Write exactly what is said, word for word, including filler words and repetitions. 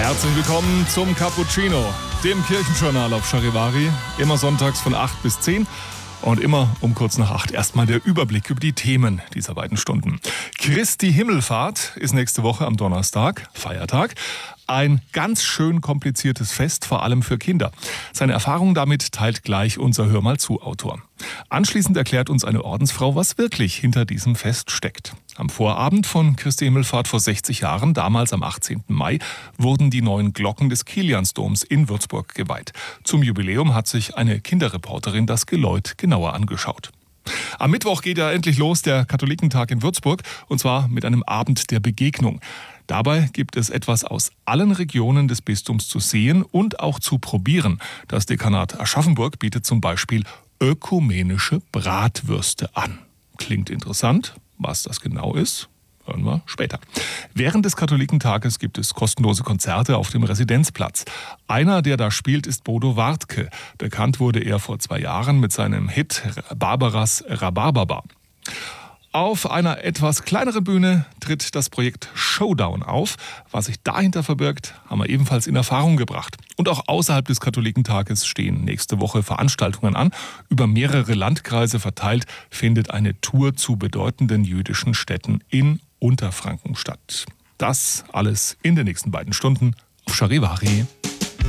Herzlich willkommen zum Cappuccino, dem Kirchenjournal auf Charivari. Immer sonntags von acht bis zehn und immer um kurz nach acht. Erstmal der Überblick über die Themen dieser beiden Stunden. Christi Himmelfahrt ist nächste Woche am Donnerstag, Feiertag. Ein ganz schön kompliziertes Fest, vor allem für Kinder. Seine Erfahrung damit teilt gleich unser Hör mal zu Autor. Anschließend erklärt uns eine Ordensfrau, was wirklich hinter diesem Fest steckt. Am Vorabend von Christi Himmelfahrt vor sechzig Jahren, damals am achtzehnten Mai, wurden die neuen Glocken des Kiliansdoms in Würzburg geweiht. Zum Jubiläum hat sich eine Kinderreporterin das Geläut genauer angeschaut. Am Mittwoch geht ja endlich los der Katholikentag in Würzburg, und zwar mit einem Abend der Begegnung. Dabei gibt es etwas aus allen Regionen des Bistums zu sehen und auch zu probieren. Das Dekanat Aschaffenburg bietet zum Beispiel ökumenische Bratwürste an. Klingt interessant. Was das genau ist, hören wir später. Während des Katholikentages gibt es kostenlose Konzerte auf dem Residenzplatz. Einer, der da spielt, ist Bodo Wartke. Bekannt wurde er vor zwei Jahren mit seinem Hit Barbaras Rhabarber. Auf einer etwas kleineren Bühne tritt das Projekt Showdown auf. Was sich dahinter verbirgt, haben wir ebenfalls in Erfahrung gebracht. Und auch außerhalb des Katholikentages stehen nächste Woche Veranstaltungen an. Über mehrere Landkreise verteilt findet eine Tour zu bedeutenden jüdischen Städten in Unterfranken statt. Das alles in den nächsten beiden Stunden auf Charivari.